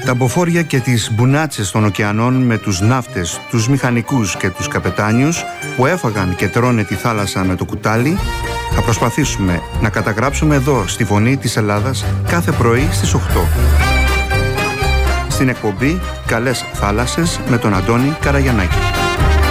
Τα μποφόρια και τις μπουνάτσες των ωκεανών με τους ναύτες, τους μηχανικούς και τους καπετάνιους που έφαγαν και τρώνε τη θάλασσα με το κουτάλι, θα προσπαθήσουμε να καταγράψουμε εδώ στη Φωνή της Ελλάδας κάθε πρωί στις 8. Στην εκπομπή «Καλές θάλασσες» με τον Αντώνη Καραγιαννάκη.